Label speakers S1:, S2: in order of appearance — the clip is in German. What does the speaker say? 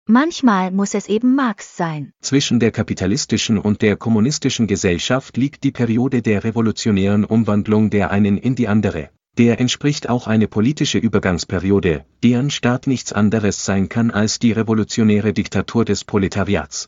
S1: Manchmal muss es eben Marx sein.
S2: Zwischen der kapitalistischen und der kommunistischen Gesellschaft liegt die Periode der revolutionären Umwandlung der einen in die andere. Der entspricht auch eine politische Übergangsperiode, deren Start nichts anderes sein kann als die revolutionäre Diktatur des Proletariats.